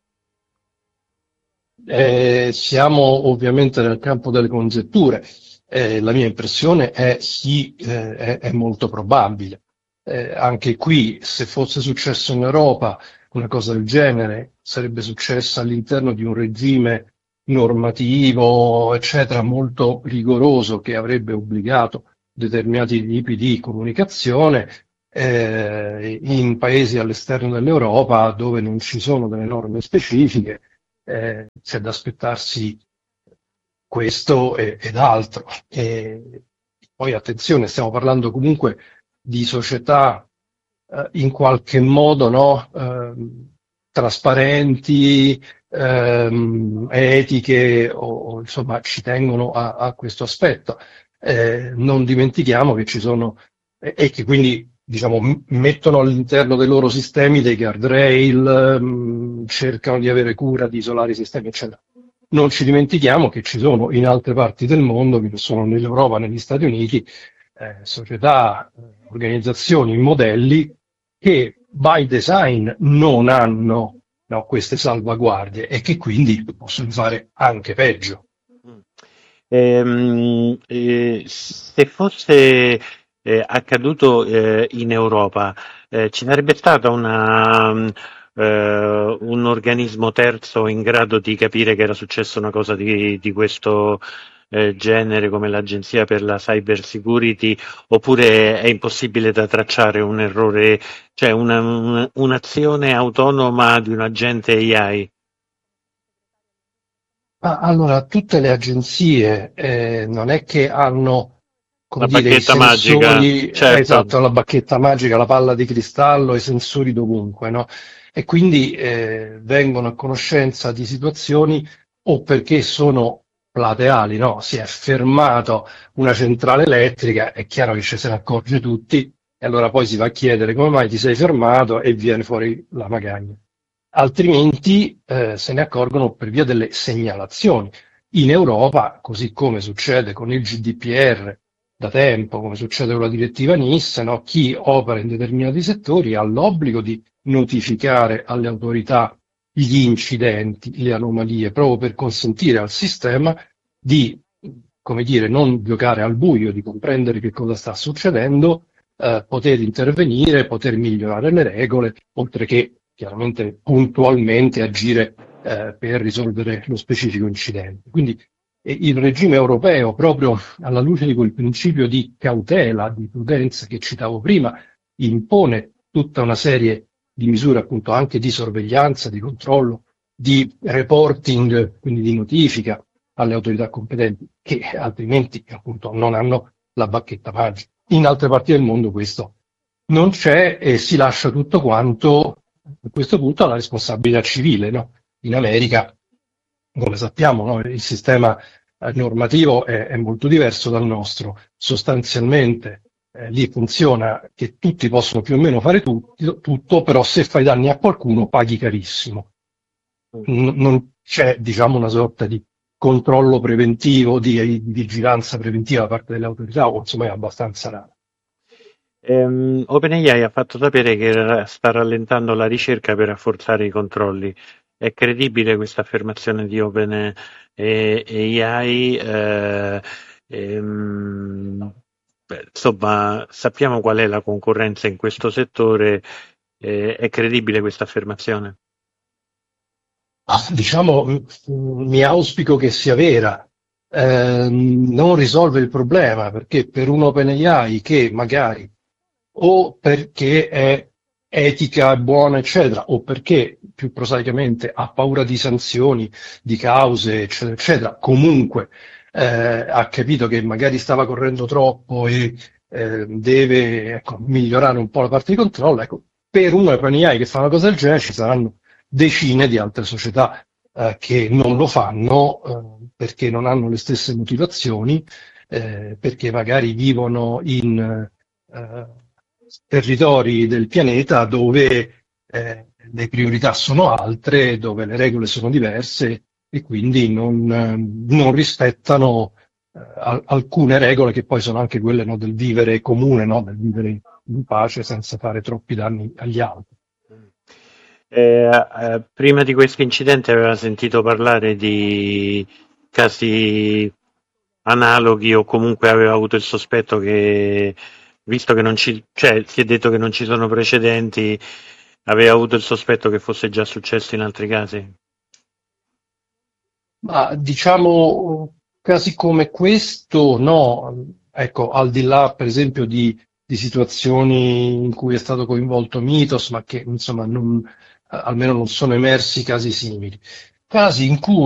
Eh, siamo ovviamente nel campo delle congetture. Eh, la mia impressione è sì, eh, è, è molto probabile. Eh, anche qui, se fosse successo in Europa, una cosa del genere sarebbe successa all'interno di un regime normativo, eccetera, molto rigoroso che avrebbe obbligato determinati tipi di comunicazione. Eh, in paesi all'esterno dell'Europa, dove non ci sono delle norme specifiche, eh, c'è da aspettarsi questo e, ed altro. E poi attenzione, stiamo parlando comunque di società eh, in qualche modo, no, eh, trasparenti, ehm, etiche, o, o insomma ci tengono a, a questo aspetto. Eh, non dimentichiamo che ci sono e, e che quindi diciamo m- mettono all'interno dei loro sistemi dei guardrail, mh, cercano di avere cura di isolare i sistemi, eccetera. Non ci dimentichiamo che ci sono in altre parti del mondo, che sono nell'Europa, negli Stati Uniti, eh, società, eh, organizzazioni, modelli che by design non hanno, no, queste salvaguardie e che quindi possono fare anche peggio. Ehm, eh, se fosse eh, accaduto eh, in Europa, eh, ci sarebbe stata una, mm, eh, un organismo terzo in grado di capire che era successa una cosa di, di questo eh, genere, come l'Agenzia per la Cyber Security, oppure è impossibile da tracciare un errore, cioè una, un- un'azione autonoma di un agente A I? Ma allora, tutte le agenzie eh, non è che hanno, come La dire, i bacchetta magica, sensori, eh, certo. esatto, la bacchetta magica, la palla di cristallo, i sensori dovunque, no? E quindi eh, vengono a conoscenza di situazioni o perché sono plateali, no? Si è fermato una centrale elettrica, è chiaro che ci se ne accorge tutti, e allora poi si va a chiedere come mai ti sei fermato e viene fuori la magagna. Altrimenti eh, se ne accorgono per via delle segnalazioni. In Europa, così come succede con il G D P R da tempo, come succede con la direttiva NIS, no, chi opera in determinati settori ha l'obbligo di notificare alle autorità gli incidenti, le anomalie, proprio per consentire al sistema di, come dire, non giocare al buio, di comprendere che cosa sta succedendo, eh, poter intervenire, poter migliorare le regole, oltre che chiaramente puntualmente agire eh, per risolvere lo specifico incidente. Quindi eh, il regime europeo, proprio alla luce di quel principio di cautela, di prudenza che citavo prima, impone tutta una serie di misure appunto anche di sorveglianza, di controllo, di reporting, quindi di notifica alle autorità competenti, che altrimenti appunto non hanno la bacchetta magica. In altre parti del mondo questo non c'è e si lascia tutto quanto a questo punto alla responsabilità civile, no? In America, come sappiamo, no, il sistema eh, normativo è, è molto diverso dal nostro. Sostanzialmente eh, lì funziona che tutti possono più o meno fare tutti, tutto, però se fai danni a qualcuno paghi carissimo. N- non c'è, diciamo, una sorta di controllo preventivo, di, di vigilanza preventiva da parte delle autorità, o insomma è abbastanza raro. Ehm, OpenAI ha fatto sapere che ra- sta rallentando la ricerca per rafforzare i controlli. È credibile questa affermazione di OpenAI? Eh, ehm, beh, insomma, sappiamo qual è la concorrenza in questo settore. Eh, è credibile questa affermazione? Ah, diciamo, m- mi auspico che sia vera. Eh, non risolve il problema, perché per un OpenAI che magari o perché è etica, buona, eccetera, o perché più prosaicamente ha paura di sanzioni, di cause, eccetera, eccetera, comunque eh, ha capito che magari stava correndo troppo e eh, deve, ecco, migliorare un po' la parte di controllo. Ecco, per un OpenAI che fa una cosa del genere ci saranno decine di altre società eh, che non lo fanno eh, perché non hanno le stesse motivazioni eh, perché magari vivono in eh, territori del pianeta dove eh, le priorità sono altre, dove le regole sono diverse e quindi non, non rispettano eh, alcune regole che poi sono anche quelle, no, del vivere comune, no, del vivere in pace senza fare troppi danni agli altri. Eh, eh, prima di questo incidente aveva sentito parlare di casi analoghi o comunque aveva avuto il sospetto che, visto che non ci, cioè si è detto che non ci sono precedenti, aveva avuto il sospetto che fosse già successo in altri casi? Ma diciamo casi come questo no, ecco, al di là per esempio di, di situazioni in cui è stato coinvolto Mitos, ma che insomma non, almeno non sono emersi casi simili. Casi in cui